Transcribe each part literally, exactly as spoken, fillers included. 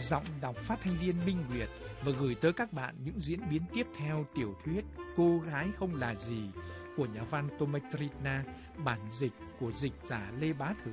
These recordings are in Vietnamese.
giọng đọc phát thanh viên Minh Nguyệt và gửi tới các bạn những diễn biến tiếp theo tiểu thuyết Cô gái không là gì của nhà văn Tomatrina, bản dịch của dịch giả Lê Bá Thử.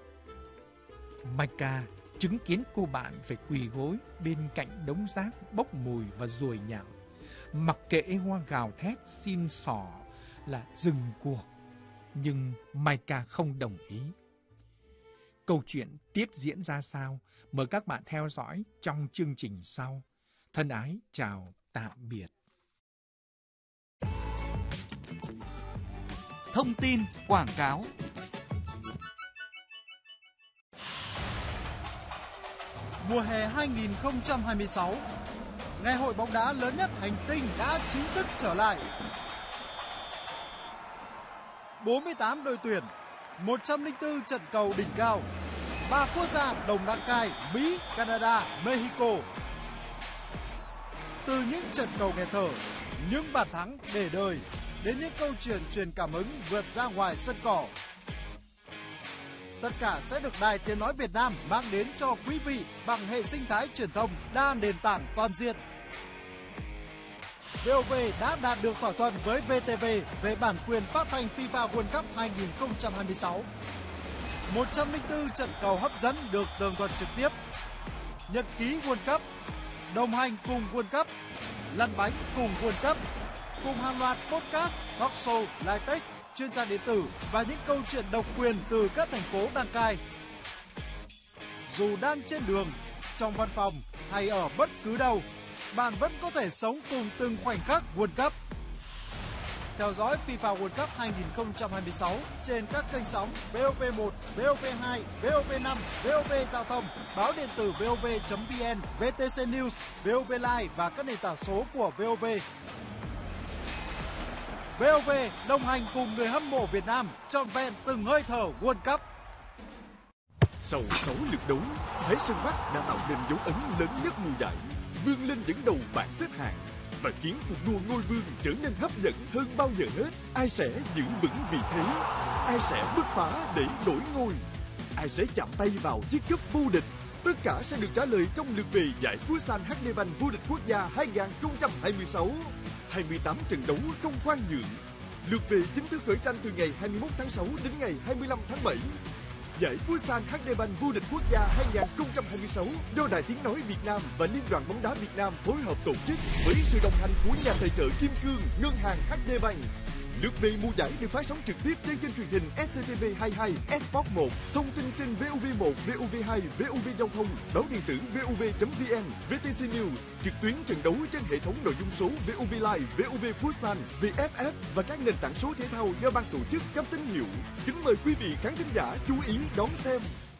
Maika chứng kiến cô bạn phải quỳ gối bên cạnh đống rác bốc mùi và ruồi nhặng, mặc kệ hoa gào thét xin xỏ là dừng cuộc, nhưng Maika không đồng ý. Câu chuyện tiếp diễn ra sao? Mời các bạn theo dõi trong chương trình sau. Thân ái chào tạm biệt. Thông tin quảng cáo. Mùa hè hai không hai sáu, ngày hội bóng đá lớn nhất hành tinh đã chính thức trở lại. bốn mươi tám đội tuyển, một trăm lẻ bốn trận cầu đỉnh cao, ba quốc gia đồng đăng cai Mỹ, Canada, Mexico. Từ những trận cầu nghẹt thở, những bàn thắng để đời, đến những câu chuyện truyền cảm hứng vượt ra ngoài sân cỏ. Tất cả sẽ được Đài Tiếng nói Việt Nam mang đến cho quý vị bằng hệ sinh thái truyền thông đa nền tảng toàn diện. vê o vê đã đạt được thỏa thuận với vê tê vê về bản quyền phát thanh FIFA World Cup hai không hai sáu. một trăm lẻ bốn trận cầu hấp dẫn được tường thuật trực tiếp. Nhật ký World Cup, đồng hành cùng World Cup, lăn bánh cùng World Cup, cùng hàng loạt podcast, talk show, live text, chuyên trang điện tử và những câu chuyện độc quyền từ các thành phố đăng cai. Dù đang trên đường, trong văn phòng hay ở bất cứ đâu, bạn vẫn có thể sống cùng từng khoảnh khắc World Cup. Theo dõi FIFA World Cup hai không hai sáu trên các kênh sóng vê o vê một, vê o vê hai, vê o vê năm, vê o vê Giao thông, báo điện tử vê o vê chấm vê en, vê tê xê News, vê o vê Live và các nền tảng số của vê o vê. vê o vê đồng hành cùng người hâm mộ Việt Nam trọn vẹn từng hơi thở World Cup. Sau sáu lượt đấu, Thái Sơn Bắc đã tạo nên dấu ấn lớn nhất mùa giải, vươn lên dẫn đầu bảng xếp hạng và khiến cuộc đua ngôi vương trở nên hấp dẫn hơn bao giờ hết. Ai sẽ giữ vững vị thế? Ai sẽ bứt phá để đổi ngôi? Ai sẽ chạm tay vào chiếc cúp vô địch? Tất cả sẽ được trả lời trong lượt về giải Futsal hát đê Bank vô địch quốc gia hai không hai sáu. hai mươi tám trận đấu không khoan nhượng. Lượt về chính thức khởi tranh từ ngày hai mươi mốt tháng sáu đến ngày hai mươi lăm tháng bảy. Giải Futsal hát đê Bank vô địch quốc gia hai không hai sáu do Đài Tiếng nói Việt Nam và Liên đoàn bóng đá Việt Nam phối hợp tổ chức với sự đồng hành của nhà tài trợ Kim Cương, Ngân hàng hát đê Bank. Lượt về mùa giải được phát sóng trực tiếp trên kênh truyền hình ét xê tê vê hai mươi hai, Sport một, thông tin trên vê o vê một, vê o vê hai, vê o vê Giao thông, báo điện tử vê o vê chấm vê en, vê tê xê News, trực tuyến trận đấu trên hệ thống nội dung số vê o vê Live, vê o vê Futsal, vê ép ép và các nền tảng số thể thao do ban tổ chức cấp tín hiệu. Kính mời quý vị khán thính giả chú ý đón xem.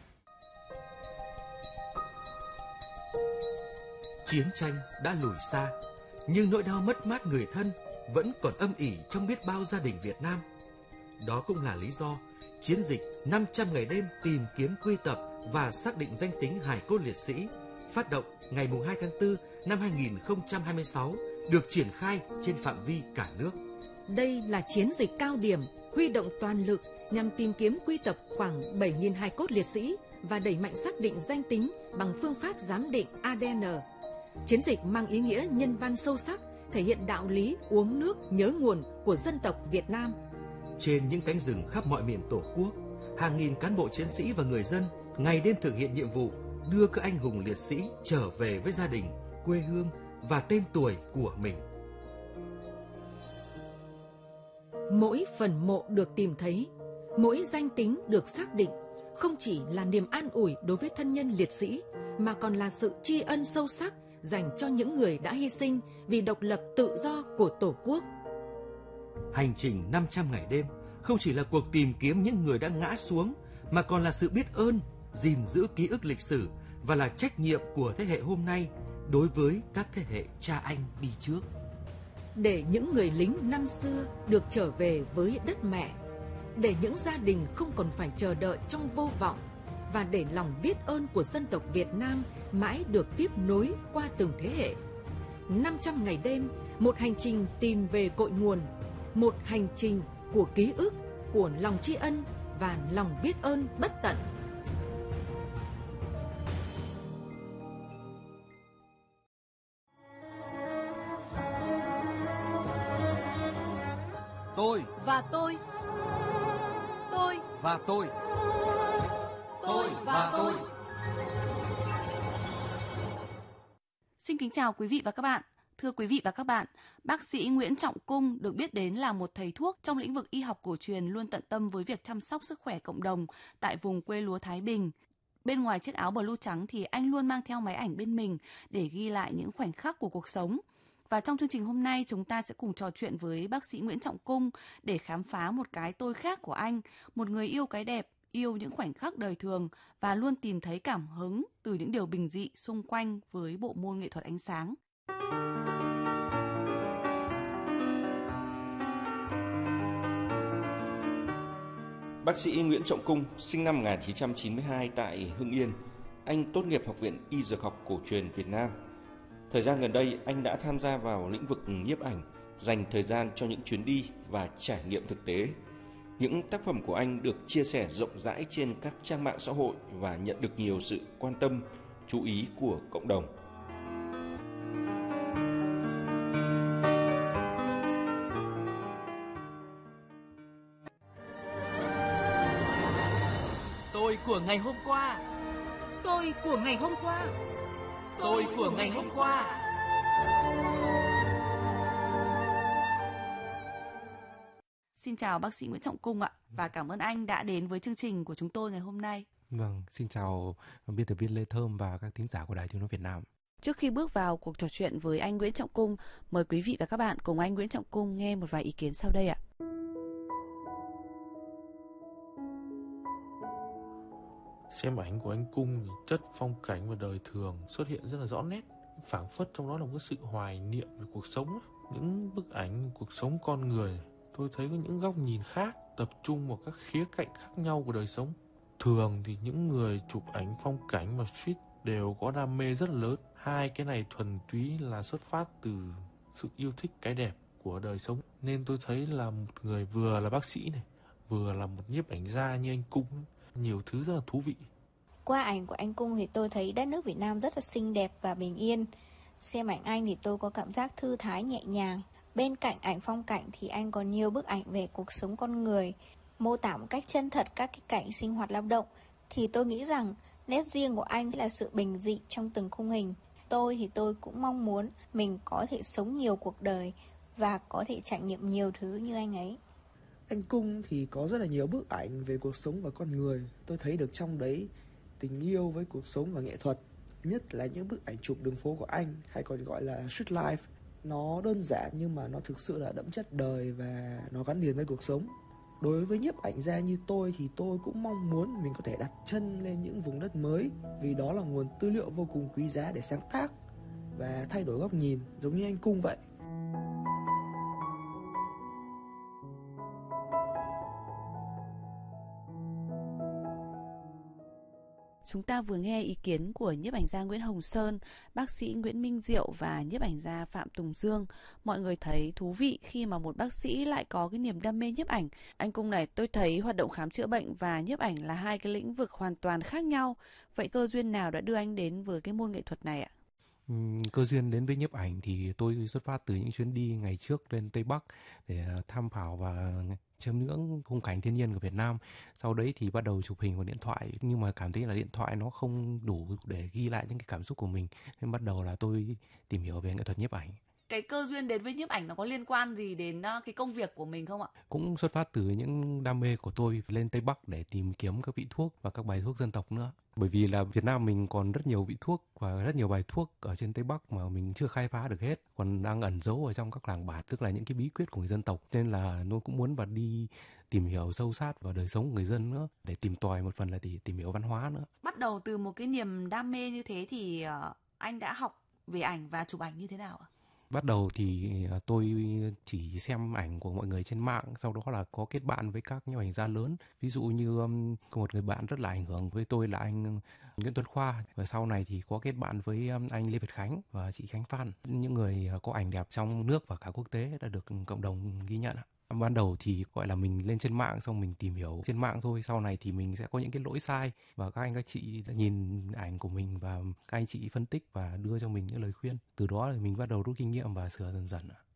Chiến tranh đã lùi xa, nhưng nỗi đau mất mát người thân vẫn còn âm ỉ trong biết bao gia đình Việt Nam. Đó cũng là lý do chiến dịch năm trăm ngày đêm tìm kiếm quy tập và xác định danh tính hài cốt liệt sĩ phát động ngày hai tháng tư năm hai không hai sáu được triển khai trên phạm vi cả nước. Đây là chiến dịch cao điểm huy động toàn lực nhằm tìm kiếm quy tập khoảng bảy nghìn hài cốt liệt sĩ và đẩy mạnh xác định danh tính bằng phương pháp giám định a đê en. Chiến dịch mang ý nghĩa nhân văn sâu sắc, thể hiện đạo lý uống nước nhớ nguồn của dân tộc Việt Nam. Trên những cánh rừng khắp mọi miền Tổ quốc, hàng nghìn cán bộ chiến sĩ và người dân ngày đêm thực hiện nhiệm vụ đưa các anh hùng liệt sĩ trở về với gia đình, quê hương và tên tuổi của mình. Mỗi phần mộ được tìm thấy, mỗi danh tính được xác định không chỉ là niềm an ủi đối với thân nhân liệt sĩ mà còn là sự tri ân sâu sắc dành cho những người đã hy sinh vì độc lập tự do của Tổ quốc. Hành trình năm trăm ngày đêm không chỉ là cuộc tìm kiếm những người đã ngã xuống mà còn là sự biết ơn, gìn giữ ký ức lịch sử và là trách nhiệm của thế hệ hôm nay đối với các thế hệ cha anh đi trước. Để những người lính năm xưa được trở về với đất mẹ, để những gia đình không còn phải chờ đợi trong vô vọng và để lòng biết ơn của dân tộc Việt Nam mãi được tiếp nối qua từng thế hệ. năm trăm ngày đêm, một hành trình tìm về cội nguồn, một hành trình của ký ức, của lòng tri ân và lòng biết ơn bất tận. tôi. Và tôi. Tôi. Và tôi. Tôi và tôi. Xin kính chào quý vị và các bạn. Thưa quý vị và các bạn, bác sĩ Nguyễn Trọng Cung được biết đến là một thầy thuốc trong lĩnh vực y học cổ truyền luôn tận tâm với việc chăm sóc sức khỏe cộng đồng tại vùng quê lúa Thái Bình. Bên ngoài chiếc áo blue trắng thì anh luôn mang theo máy ảnh bên mình để ghi lại những khoảnh khắc của cuộc sống. Và trong chương trình hôm nay chúng ta sẽ cùng trò chuyện với bác sĩ Nguyễn Trọng Cung để khám phá một cái tôi khác của anh, một người yêu cái đẹp, yêu những khoảnh khắc đời thường và luôn tìm thấy cảm hứng từ những điều bình dị xung quanh với bộ môn nghệ thuật ánh sáng. Bác sĩ Nguyễn Trọng Cung sinh năm một nghìn chín trăm chín mươi hai tại Hưng Yên. Anh tốt nghiệp Học viện Y Dược học Cổ truyền Việt Nam. Thời gian gần đây, anh đã tham gia vào lĩnh vực nhiếp ảnh, dành thời gian cho những chuyến đi và trải nghiệm thực tế. Những tác phẩm của anh được chia sẻ rộng rãi trên các trang mạng xã hội và nhận được nhiều sự quan tâm, chú ý của cộng đồng. Tôi của ngày hôm qua. Tôi của ngày hôm qua. Tôi của ngày hôm qua. Xin chào bác sĩ Nguyễn Trọng Cung ạ, và cảm ơn anh đã đến với chương trình của chúng tôi ngày hôm nay. Vâng, xin chào biên tập viên Lê Thơm và các thính giả của Đài Tiếng nói Việt Nam. Trước khi bước vào cuộc trò chuyện với anh Nguyễn Trọng Cung, mời quý vị và các bạn cùng anh Nguyễn Trọng Cung nghe một vài ý kiến sau đây ạ. Xem ảnh của anh Cung thì chất phong cảnh và đời thường xuất hiện rất là rõ nét, phảng phất trong đó là một sự hoài niệm về cuộc sống. Những bức ảnh cuộc sống con người, tôi thấy có những góc nhìn khác, tập trung vào các khía cạnh khác nhau của đời sống. Thường thì những người chụp ảnh phong cảnh và street đều có đam mê rất lớn. Hai cái này thuần túy là xuất phát từ sự yêu thích cái đẹp của đời sống. Nên tôi thấy là một người vừa là bác sĩ này, vừa là một nhiếp ảnh gia như anh Cung, nhiều thứ rất là thú vị. Qua ảnh của anh Cung thì tôi thấy đất nước Việt Nam rất là xinh đẹp và bình yên. Xem ảnh anh thì tôi có cảm giác thư thái nhẹ nhàng. Bên cạnh ảnh phong cảnh thì anh có nhiều bức ảnh về cuộc sống con người, mô tả một cách chân thật các cái cảnh sinh hoạt lao động. Thì tôi nghĩ rằng nét riêng của anh là sự bình dị trong từng khung hình. Tôi thì tôi cũng mong muốn mình có thể sống nhiều cuộc đời và có thể trải nghiệm nhiều thứ như anh ấy. Anh Cung thì có rất là nhiều bức ảnh về cuộc sống và con người. Tôi thấy được trong đấy tình yêu với cuộc sống và nghệ thuật. Nhất là những bức ảnh chụp đường phố của anh, hay còn gọi là street life. Nó đơn giản nhưng mà nó thực sự là đậm chất đời và nó gắn liền với cuộc sống. Đối với nhiếp ảnh gia như tôi thì tôi cũng mong muốn mình có thể đặt chân lên những vùng đất mới, vì đó là nguồn tư liệu vô cùng quý giá để sáng tác và thay đổi góc nhìn, giống như anh Cung vậy. Chúng ta vừa nghe ý kiến của nhiếp ảnh gia Nguyễn Hồng Sơn, bác sĩ Nguyễn Minh Diệu và nhiếp ảnh gia Phạm Tùng Dương. Mọi người thấy thú vị khi mà một bác sĩ lại có cái niềm đam mê nhiếp ảnh. Anh Cung này, tôi thấy hoạt động khám chữa bệnh và nhiếp ảnh là hai cái lĩnh vực hoàn toàn khác nhau. Vậy cơ duyên nào đã đưa anh đến với cái môn nghệ thuật này ạ? Cơ duyên đến với nhiếp ảnh thì tôi xuất phát từ những chuyến đi ngày trước lên Tây Bắc để tham khảo và chiêm ngưỡng khung cảnh thiên nhiên của Việt Nam. Sau đấy thì bắt đầu chụp hình vào điện thoại, nhưng mà cảm thấy là điện thoại nó không đủ để ghi lại những cái cảm xúc của mình, nên bắt đầu là tôi tìm hiểu về nghệ thuật nhiếp ảnh. Cái cơ duyên đến với nhiếp ảnh nó có liên quan gì đến cái công việc của mình không ạ? Cũng xuất phát từ những đam mê của tôi lên Tây Bắc để tìm kiếm các vị thuốc và các bài thuốc dân tộc nữa. Bởi vì là Việt Nam mình còn rất nhiều vị thuốc và rất nhiều bài thuốc ở trên Tây Bắc mà mình chưa khai phá được hết, còn đang ẩn giấu ở trong các làng bản, tức là những cái bí quyết của người dân tộc. Nên là tôi cũng muốn và đi tìm hiểu sâu sát vào đời sống của người dân nữa, để tìm tòi một phần là để tìm hiểu văn hóa nữa. Bắt đầu từ một cái niềm đam mê như thế thì anh đã học về ảnh và chụp ảnh như thế nào ạ? Bắt đầu thì tôi chỉ xem ảnh của mọi người trên mạng, sau đó là có kết bạn với các nhiếp ảnh gia lớn. Ví dụ như um, có một người bạn rất là ảnh hưởng với tôi là anh Nguyễn Tuấn Khoa, và sau này thì có kết bạn với um, anh Lê Việt Khánh và chị Khánh Phan. Những người có ảnh đẹp trong nước và cả quốc tế đã được cộng đồng ghi nhận. Ban đầu thì gọi là mình lên trên mạng xong mình tìm hiểu trên mạng thôi, sau này thì mình sẽ có những cái lỗi sai và các anh các chị đã nhìn ảnh của mình và các anh chị phân tích và đưa cho mình những lời khuyên. Từ đó thì mình bắt đầu rút kinh nghiệm và sửa dần dần.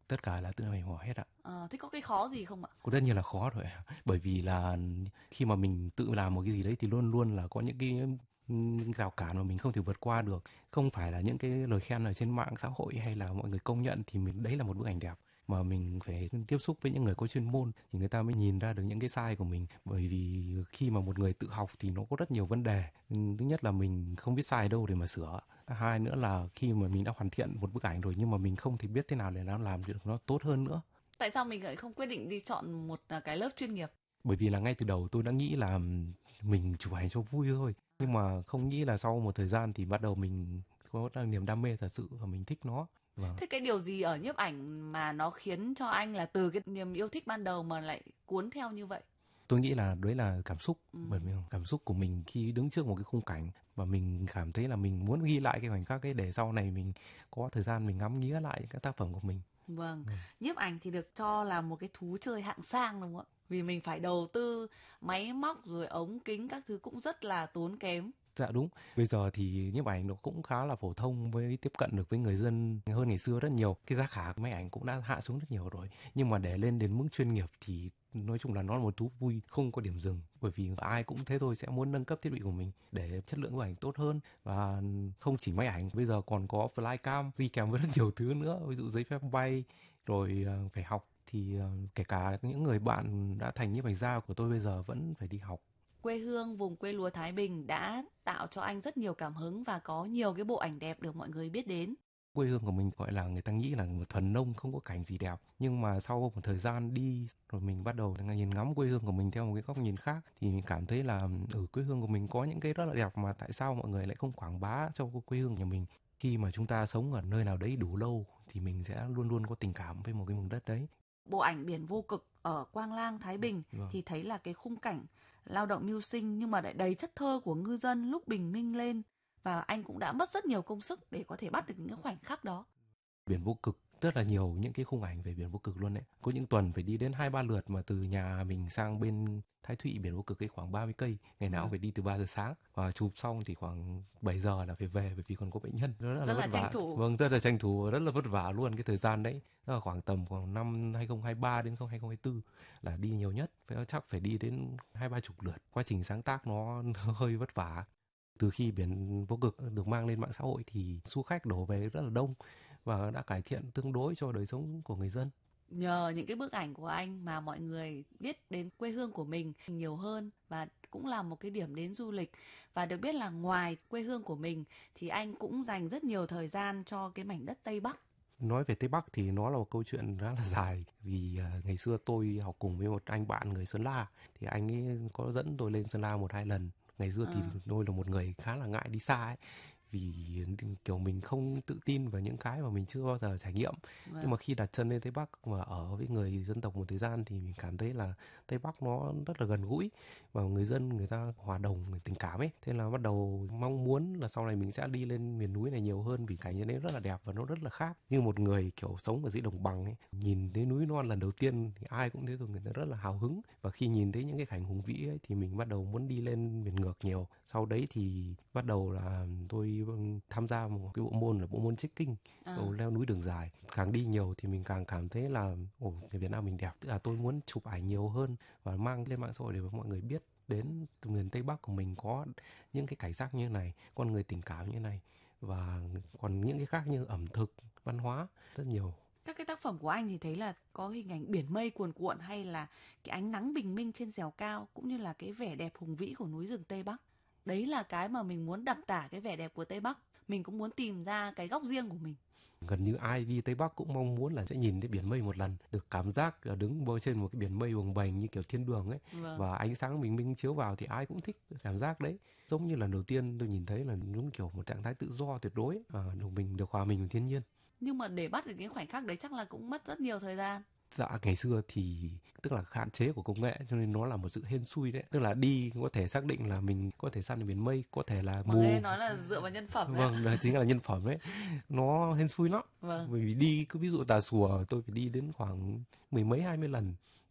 tất cả là tự mình hòa hết ạ. À, thế có cái khó gì không ạ? Có tất nhiên là khó rồi, bởi vì là khi mà mình tự làm một cái gì đấy thì luôn luôn là có những cái rào cản mà mình không thể vượt qua được. Không phải là những cái lời khen ở trên mạng xã hội hay là mọi người công nhận thì mình đấy là một bức ảnh đẹp, mà mình phải tiếp xúc với những người có chuyên môn thì người ta mới nhìn ra được những cái sai của mình. Bởi vì khi mà một người tự học thì nó có rất nhiều vấn đề. Thứ nhất là mình không biết sai đâu để mà sửa. Hai nữa là khi mà mình đã hoàn thiện một bức ảnh rồi nhưng mà mình không thể biết thế nào để nó làm được nó tốt hơn nữa. Tại sao mình lại không quyết định đi chọn một cái lớp chuyên nghiệp? Bởi vì là ngay từ đầu tôi đã nghĩ là mình chụp ảnh cho vui thôi. Nhưng mà không nghĩ là sau một thời gian thì bắt đầu mình có niềm đam mê thật sự và mình thích nó. Vâng. Thế cái điều gì ở nhiếp ảnh mà nó khiến cho anh là từ cái niềm yêu thích ban đầu mà lại cuốn theo như vậy? Tôi nghĩ là đấy là cảm xúc. Ừ. Bởi vì cảm xúc của mình khi đứng trước một cái khung cảnh và mình cảm thấy là mình muốn ghi lại cái khoảnh khắc ấy để sau này mình có thời gian mình ngắm nghía lại các tác phẩm của mình. Vâng, ừ. Nhiếp ảnh thì được cho là một cái thú chơi hạng sang đúng không ạ? Vì mình phải đầu tư máy móc rồi ống kính các thứ cũng rất là tốn kém. Dạ đúng. Bây giờ thì nhiếp ảnh nó cũng khá là phổ thông với tiếp cận được với người dân hơn ngày xưa rất nhiều. Cái giá cả của máy ảnh cũng đã hạ xuống rất nhiều rồi. Nhưng mà để lên đến mức chuyên nghiệp thì nói chung là nó là một thú vui không có điểm dừng. Bởi vì ai cũng thế thôi, sẽ muốn nâng cấp thiết bị của mình để chất lượng của ảnh tốt hơn. Và không chỉ máy ảnh, bây giờ còn có flycam đi kèm với rất nhiều thứ nữa. Ví dụ giấy phép bay, rồi phải học. Thì kể cả những người bạn đã thành nhiếp ảnh gia của tôi bây giờ vẫn phải đi học. Quê hương vùng quê lúa Thái Bình đã tạo cho anh rất nhiều cảm hứng và có nhiều cái bộ ảnh đẹp được mọi người biết đến. Quê hương của mình gọi là người ta nghĩ là một thuần nông không có cảnh gì đẹp. Nhưng mà sau một thời gian đi rồi mình bắt đầu nhìn ngắm quê hương của mình theo một cái góc nhìn khác thì mình cảm thấy là ở quê hương của mình có những cái rất là đẹp mà tại sao mọi người lại không quảng bá cho quê hương nhà mình. Khi mà chúng ta sống ở nơi nào đấy đủ lâu thì mình sẽ luôn luôn có tình cảm với một cái vùng đất đấy. Bộ ảnh Biển Vô Cực ở Quang Lang, Thái Bình vâng. thì thấy là cái khung cảnh lao động mưu sinh nhưng mà lại đầy chất thơ của ngư dân lúc bình minh lên, và anh cũng đã mất rất nhiều công sức để có thể bắt được những cái khoảnh khắc đó. Biển Vô Cực rất là nhiều những cái khung ảnh về Biển Vô Cực luôn đấy. Có những tuần phải đi đến hai ba lượt, mà từ nhà mình sang bên Thái Thụy Biển Vô Cực ấy khoảng ba mươi cây, ngày nào cũng phải đi từ ba giờ sáng và chụp xong thì khoảng bảy giờ là phải về, bởi vì còn có bệnh nhân. Rất là, rất là là vất tranh vả. thủ. Vâng, rất là tranh thủ, rất là vất vả luôn cái thời gian đấy. Đó là khoảng tầm khoảng năm hai không hai ba đến hai không hai tư là đi nhiều nhất, chắc phải đi đến hai ba chục lượt. Quá trình sáng tác nó hơi vất vả. Từ khi Biển Vô Cực được mang lên mạng xã hội thì du khách đổ về rất là đông và đã cải thiện tương đối cho đời sống của người dân. Nhờ những cái bức ảnh của anh mà mọi người biết đến quê hương của mình nhiều hơn và cũng là một cái điểm đến du lịch. Và được biết là ngoài quê hương của mình thì anh cũng dành rất nhiều thời gian cho cái mảnh đất Tây Bắc. Nói về Tây Bắc thì nó là một câu chuyện rất là dài. Vì uh, ngày xưa tôi học cùng với một anh bạn người Sơn La, thì anh ấy có dẫn tôi lên Sơn La một hai lần. Ngày xưa thì à. tôi là một người khá là ngại đi xa ấy, vì kiểu mình không tự tin vào những cái mà mình chưa bao giờ trải nghiệm. Vâng. Nhưng mà khi đặt chân lên Tây Bắc và ở với người dân tộc một thời gian thì mình cảm thấy là Tây Bắc nó rất là gần gũi và người dân người ta hòa đồng, người tình cảm ấy. Thế là bắt đầu mong muốn là sau này mình sẽ đi lên miền núi này nhiều hơn, vì cảnh như đấy rất là đẹp và nó rất là khác. Như một người kiểu sống ở dưới đồng bằng ấy, nhìn thấy núi non lần đầu tiên thì ai cũng thế rồi, người ta rất là hào hứng. Và khi nhìn thấy những cái cảnh hùng vĩ ấy thì mình bắt đầu muốn đi lên miền ngược nhiều. Sau đấy thì bắt đầu là tôi tham gia một cái bộ môn là bộ môn trekking, à. leo núi đường dài. Càng đi nhiều thì mình càng cảm thấy là ồ, người Việt Nam mình đẹp. Tức là tôi muốn chụp ảnh nhiều hơn và mang lên mạng xã hội để mọi người biết đến miền Tây Bắc của mình có những cái cảnh sắc như này, con người tình cảm như này, và còn những cái khác như ẩm thực, văn hóa rất nhiều. Các cái tác phẩm của anh thì thấy là có hình ảnh biển mây cuồn cuộn hay là cái ánh nắng bình minh trên dẻo cao, cũng như là cái vẻ đẹp hùng vĩ của núi rừng Tây Bắc. Đấy là cái mà mình muốn đặc tả cái vẻ đẹp của Tây Bắc. Mình cũng muốn tìm ra cái góc riêng của mình. Gần như ai đi Tây Bắc cũng mong muốn là sẽ nhìn thấy biển mây một lần, được cảm giác đứng bơi trên một cái biển mây bồng bềnh như kiểu thiên đường ấy. Vâng. Và ánh sáng bình minh chiếu vào thì ai cũng thích cảm giác đấy. Giống như lần đầu tiên tôi nhìn thấy là đúng kiểu một trạng thái tự do tuyệt đối, à, được mình được hòa mình với thiên nhiên. Nhưng mà để bắt được cái khoảnh khắc đấy chắc là cũng mất rất nhiều thời gian. Dạ, ngày xưa thì tức là hạn chế của công nghệ cho nên nó là một sự hên xui đấy. Tức là đi có thể xác định là mình có thể săn được biển mây, có thể là mù. Nghe nói là dựa vào nhân phẩm đấy. Vâng, là chính là nhân phẩm đấy. Nó hên xui lắm. Vâng. Bởi vì đi, cứ ví dụ Tà Xùa tôi phải đi đến khoảng mười mấy hai mươi lần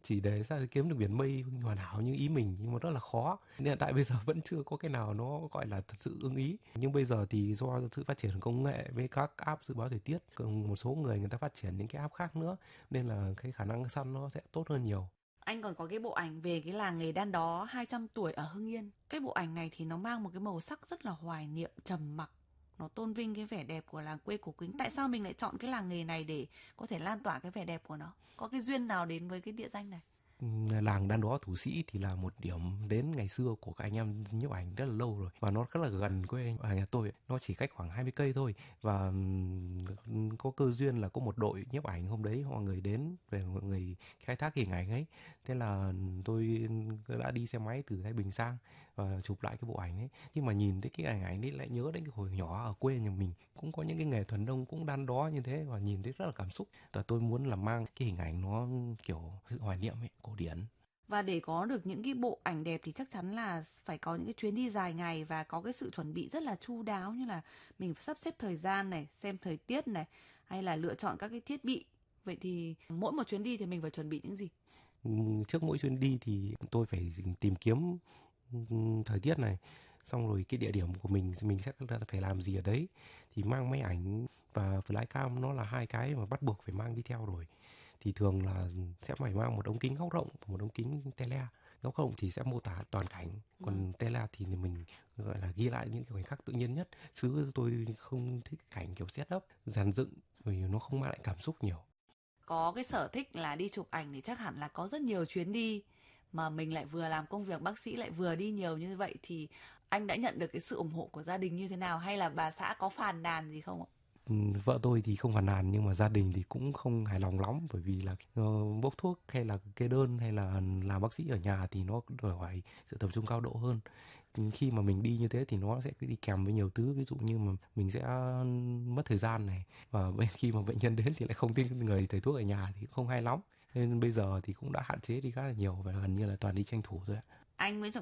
chỉ để ra kiếm được biển mây hoàn hảo như ý mình, nhưng mà rất là khó. Nên hiện tại bây giờ vẫn chưa có cái nào nó gọi là thật sự ưng ý. Nhưng bây giờ thì do sự phát triển công nghệ với các app dự báo thời tiết, một số người người ta phát triển những cái app khác nữa, nên là cái khả năng săn nó sẽ tốt hơn nhiều. Anh còn có cái bộ ảnh về cái làng nghề đan đó hai trăm tuổi ở Hưng Yên. Cái bộ ảnh này thì nó mang một cái màu sắc rất là hoài niệm, trầm mặc. Nó tôn vinh cái vẻ đẹp của làng quê cổ kính. Tại sao mình lại chọn cái làng nghề này để có thể lan tỏa cái vẻ đẹp của nó? Có cái duyên nào đến với cái địa danh này? Làng đan đó Thủ Sĩ thì là một điểm đến ngày xưa của các anh em nhiếp ảnh rất là lâu rồi, và nó rất là gần quê ở nhà tôi. Nó chỉ cách khoảng hai mươi cây thôi, và có cơ duyên là có một đội nhiếp ảnh hôm đấy mọi người đến về mọi người khai thác hình ảnh ấy. Thế là tôi đã đi xe máy từ Thái Bình sang và chụp lại cái bộ ảnh ấy. Nhưng mà nhìn thấy cái ảnh ảnh ấy lại nhớ đến cái hồi nhỏ ở quê nhà mình cũng có những cái nghề thuần nông cũng đan đó như thế, và nhìn thấy rất là cảm xúc. Và tôi muốn là mang cái hình ảnh nó kiểu sự hoài niệm ấy, cổ điển. Và để có được những cái bộ ảnh đẹp thì chắc chắn là phải có những cái chuyến đi dài ngày và có cái sự chuẩn bị rất là chu đáo, như là mình phải sắp xếp thời gian này, xem thời tiết này, hay là lựa chọn các cái thiết bị. Vậy thì mỗi một chuyến đi thì mình phải chuẩn bị những gì? Trước mỗi chuyến đi thì tôi phải tìm kiếm thời tiết này, xong rồi cái địa điểm của mình mình sẽ phải làm gì ở đấy, thì mang máy ảnh và flycam nó là hai cái mà bắt buộc phải mang đi theo rồi. Thì thường là sẽ phải mang một ống kính góc rộng và một ống kính tele. Góc rộng thì sẽ mô tả toàn cảnh, còn ừ. tele thì mình gọi là ghi lại những cái khoảnh khắc tự nhiên nhất. Chứ tôi không thích cảnh kiểu setup dàn dựng, vì nó không mang lại cảm xúc nhiều. Có cái sở thích là đi chụp ảnh thì chắc hẳn là có rất nhiều chuyến đi, mà mình lại vừa làm công việc bác sĩ lại vừa đi nhiều như vậy, thì anh đã nhận được cái sự ủng hộ của gia đình như thế nào, hay là bà xã có phàn nàn gì không ạ? Vợ tôi thì không phàn nàn, nhưng mà gia đình thì cũng không hài lòng lắm, bởi vì là uh, bốc thuốc hay là kê đơn hay là làm bác sĩ ở nhà thì nó đòi hỏi sự tập trung cao độ hơn. Khi mà mình đi như thế thì nó sẽ đi kèm với nhiều thứ, ví dụ như mà mình sẽ mất thời gian này, và khi mà bệnh nhân đến thì lại không tin người thầy thuốc ở nhà thì cũng không hay lắm. Nên bây giờ thì cũng đã hạn chế đi khá là nhiều, và gần như là toàn đi tranh thủ thôi ạ. Anh Nguyễn Trọng